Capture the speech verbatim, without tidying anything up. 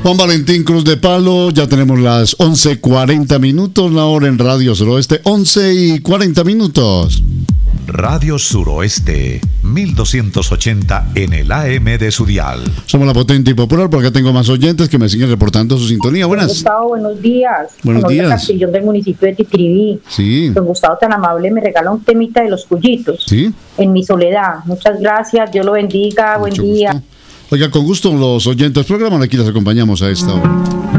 Juan Valentín Cruz de Palo, ya tenemos las once cuarenta minutos, la hora en Radio Suroeste, once y cuarenta minutos. Radio Suroeste, mil doscientos ochenta en el A M de su dial. Somos la potente y popular, porque acá tengo más oyentes que me siguen reportando su sintonía. Buenas. Gustavo, buenos días. Buenos Soy días. Castillón del municipio de Titiribí. Sí. Don Gustavo, tan amable, me regala un temita de los Cuyitos. Sí. En mi soledad. Muchas gracias, Dios lo bendiga, Mucho buen día. gusto. Oiga, con gusto los oyentes del programa, aquí les acompañamos a esta hora.